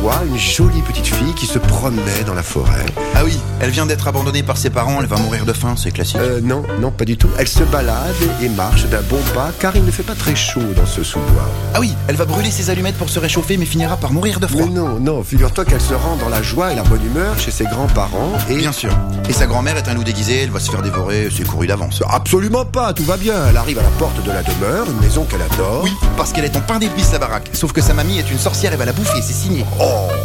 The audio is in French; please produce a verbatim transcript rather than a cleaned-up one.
voit une jolie petite fille qui se promenait dans la forêt. Ah oui, elle vient d'être abandonnée par ses parents, elle va mourir de faim, c'est classique. Euh, non, non, pas du tout. Elle se balade et marche d'un bon pas car il ne fait pas très chaud dans ce sous-bois. Ah oui, elle va brûler ses allumettes pour se réchauffer mais finira par mourir de froid. Mais non, non, figure-toi qu'elle se rend dans la joie et la bonne humeur chez ses grands-parents et... Bien sûr. Et sa grand-mère est un loup déguisé, elle va se faire dévorer, c'est couru d'avance. Absolument pas, tout va bien. Elle arrive à la porte de la demeure, une maison qu'elle adore. Oui, parce qu'elle est en pain d'épices la baraque. Sauf que sa mamie est une sorcière et va la bouffer, c'est signé. Oh,